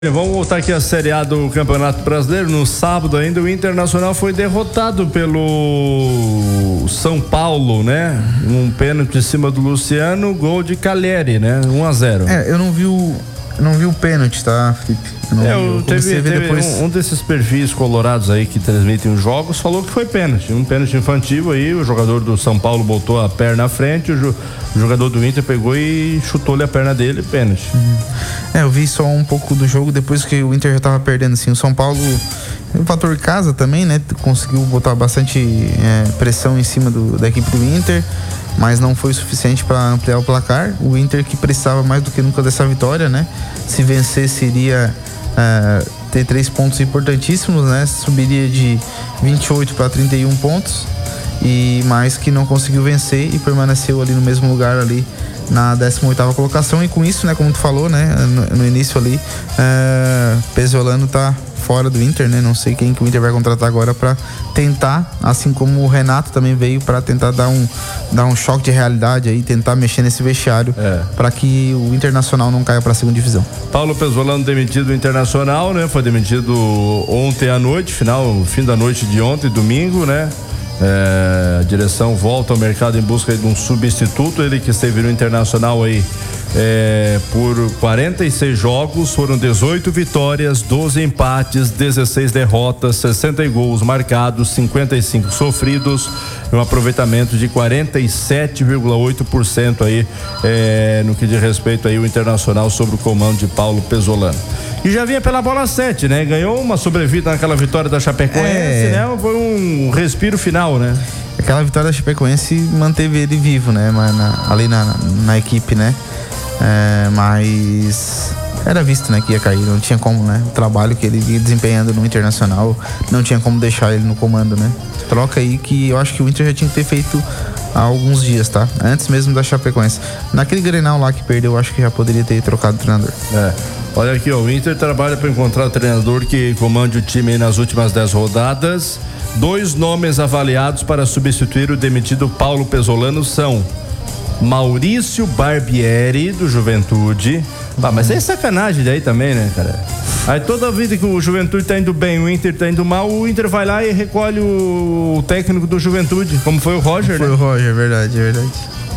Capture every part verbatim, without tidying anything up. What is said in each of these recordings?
Vamos voltar aqui à Série A do Campeonato Brasileiro. No sábado ainda o Internacional foi derrotado pelo São Paulo, né? Um pênalti em cima do Luciano, gol de Caleri, né? um a zero. É, eu não vi o não vi o pênalti, tá, Felipe? Eu não é, vi, eu teve, teve depois... um, um desses perfis colorados aí que transmitem os jogos falou que foi pênalti, um pênalti infantil aí, o jogador do São Paulo botou a perna à frente, o, jo, o jogador do Inter pegou e chutou-lhe a perna dele, pênalti. Uhum. É, eu vi só um pouco do jogo depois que o Inter já tava perdendo, assim, o São Paulo, o fator casa também, né, conseguiu botar bastante é, pressão em cima do, da equipe do Inter, mas não foi suficiente para ampliar o placar. O Inter que precisava mais do que nunca dessa vitória, né? Se vencer seria uh, ter três pontos importantíssimos, né? Subiria de vinte e oito para trinta e um pontos, e mais que não conseguiu vencer e permaneceu ali no mesmo lugar ali na décima oitava colocação. E com isso, né, como tu falou, né, no, no início ali, uh, Pezzolano tá fora do Inter, né? Não sei quem que o Inter vai contratar agora para tentar, assim como o Renato também veio para tentar dar um dar um choque de realidade aí, tentar mexer nesse vestiário é. para que o Internacional não caia para a segunda divisão. Paulo Pezzolano demitido do Internacional, né? Foi demitido ontem à noite, final, fim da noite de ontem, domingo, né? É, a direção volta ao mercado em busca de um substituto. Ele que esteve no Internacional aí é, por quarenta e seis jogos, foram dezoito vitórias, doze empates, dezesseis derrotas, sessenta gols marcados, cinquenta e cinco sofridos, um aproveitamento de quarenta e sete vírgula oito por cento aí é, no que diz respeito aí o Internacional sob o comando de Paulo Pezzolano. E já vinha pela bola sete, né? Ganhou uma sobrevida naquela vitória da Chapecoense, é. né? Foi um respiro final, né? Aquela vitória da Chapecoense manteve ele vivo, né? Na, ali na, na equipe, né? É, mas era visto, né, que ia cair, não tinha como, né? O trabalho que ele vinha desempenhando no Internacional, não tinha como deixar ele no comando, né? Troca aí que eu acho que o Inter já tinha que ter feito há alguns dias, tá? Antes mesmo da Chapecoense. Naquele Grenal lá que perdeu, eu acho que já poderia ter trocado o treinador. É. Olha aqui, ó, o Inter trabalha para encontrar o treinador que comande o time aí nas últimas dez rodadas. Dois nomes avaliados para substituir o demitido Paulo Pezzolano são Maurício Barbieri, do Juventude. Ah, mas é sacanagem daí também, né, cara? Aí toda vida que o Juventude tá indo bem, o Inter tá indo mal, o Inter vai lá e recolhe o técnico do Juventude, como foi o Roger, foi né? Foi o Roger, verdade, é verdade.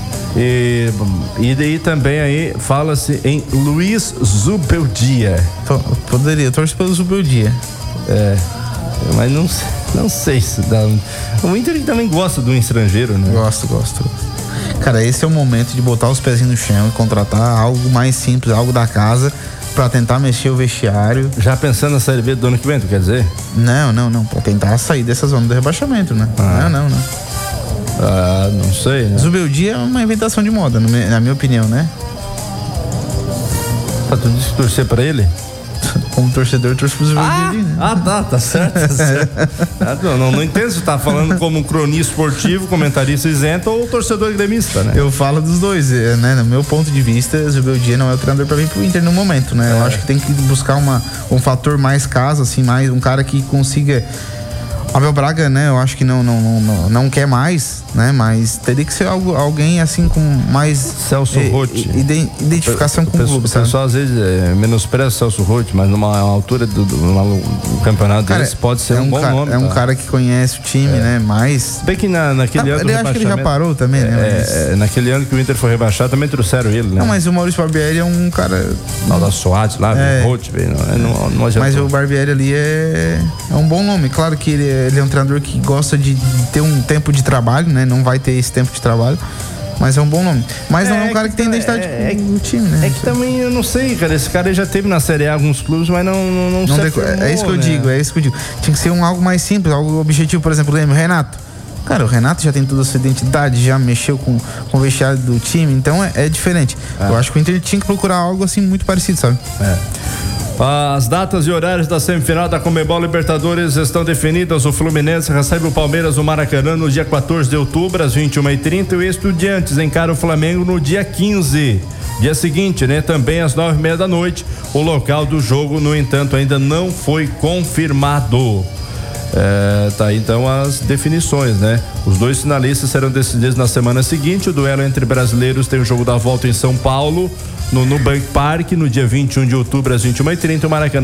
E, e daí também aí fala-se em Luiz Zubeldia. Poderia, eu torço pelo Zubeldia. É, mas não, não sei se dá. O Inter também gosta de um estrangeiro, né? Gosto, gosto. Cara, esse é o momento de botar os pezinhos no chão e contratar algo mais simples, algo da casa, pra tentar mexer o vestiário. Já pensando na Série B do ano que vem, tu quer dizer? Não, não, não. Pra tentar sair dessa zona do rebaixamento, né? Ah. Não, não, não. Ah, não sei, né? Zubeldia é uma inventação de moda, na minha opinião, né? Tá, tu disse que torcer pra ele? Como torcedor, eu torço pro Zubeldia, ah, né? Ah, tá, tá certo, tá certo. ah, não, não, não entendo se tá falando como um cronista esportivo, comentarista isento ou torcedor gremista, né? Eu falo dos dois, né? No meu ponto de vista, Zubeldia não é o treinador pra vir pro Inter no momento, né? É. Eu acho que tem que buscar uma, um fator mais casa, assim, mais um cara que consiga... Abel Braga, né, eu acho que não, não, não, não quer mais, né, mas teria que ser algo, alguém assim com mais Celso e, Rotti. Identificação o, com o clube, sabe? O pessoal às vezes é, menospreza Celso Rotti, mas numa altura do, do, do campeonato cara, desse pode ser é um, um bom cara, nome. É um tá? cara que conhece o time, é. né, mas... Bem que na, naquele tá, ano do eu acho que ele já parou também, é, né? Mas... É, naquele ano que o Inter foi rebaixado, também trouxeram ele, né? Não, mas o Maurício Barbieri é um cara... Não, da Soares lá, é. do Rotti, não, não, não adianta. Mas o Barbieri ali é, é um bom nome. Claro que ele, ele é um treinador que gosta de ter um tempo de trabalho, né? Não vai ter esse tempo de trabalho, mas é um bom nome. Mas é, não é um cara que, que tem identidade é, no time, né? É que também, eu não sei, cara, esse cara já teve na Série A alguns clubes, mas não não, não, não se deco... É isso que eu né? digo, é isso que eu digo. Tinha que ser um algo mais simples, algo objetivo, por exemplo, o Renato. Cara, o Renato já tem toda a sua identidade, já mexeu com, com o vestiário do time, então é, é diferente. É. Eu acho que o Inter tinha que procurar algo assim muito parecido, sabe? É. As datas e horários da semifinal da Conmebol Libertadores estão definidas. O Fluminense recebe o Palmeiras no Maracanã no dia quatorze de outubro, às vinte e uma e trinta, e o Estudiantes encara o Flamengo no dia quinze. Dia seguinte, né? Também às nove e meia da noite. O local do jogo, no entanto, ainda não foi confirmado. É, tá aí então as definições, né? Os dois finalistas serão decididos na semana seguinte. O duelo entre brasileiros tem o jogo da volta em São Paulo. no Nubank Park, no dia vinte e um de outubro, às vinte e uma e trinta, o Maracanã